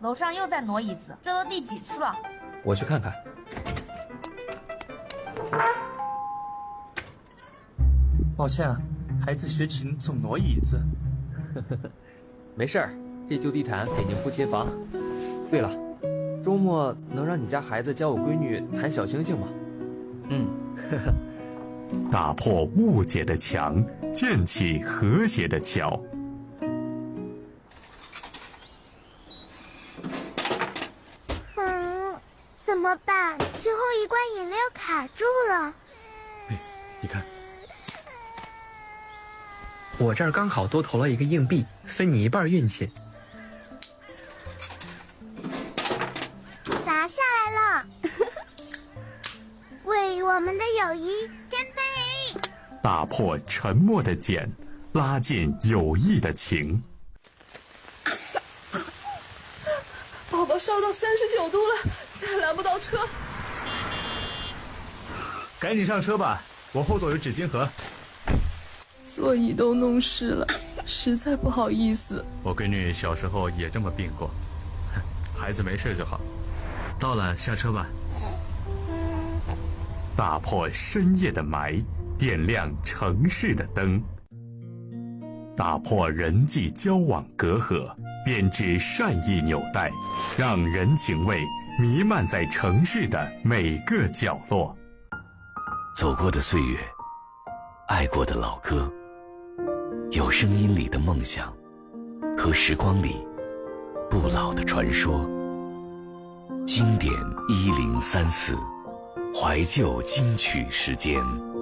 楼上又在挪椅子，这都第几次了？ 我去看看。 抱歉啊，孩子学琴总挪椅子。 没事儿，这旧地毯给您铺新房。对了，周末能让你家孩子教我闺女弹小星星吗？ 打破误解的墙，建起和谐的桥。 怎么办？最后一罐饮料卡住了。 你看，我这儿刚好多投了一个硬币，分你一半运气。 砸下来了，为我们的友谊干杯！ 打破沉默的茧，拉近友谊的情。 宝宝烧到39度了，再拦不到车。 赶紧上车吧，我后座有纸巾盒。 座椅都弄湿了，实在不好意思。 我闺女小时候也这么病过，孩子没事就好。到了，下车吧。 打破深夜的霾，点亮城市的灯。打破人际交往隔阂，编织善意纽带，让人情味弥漫在城市的每个角落。 走过的岁月，爱过的老歌，有声音里的梦想，和时光里不老的传说。经典1034，怀旧金曲时间。